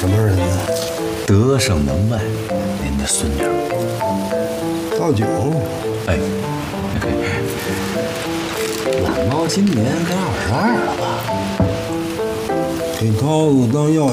什么人呢？ 德胜门外，您的孙女。 倒酒。 哎，懒猫今年该22了吧？ 给高子当药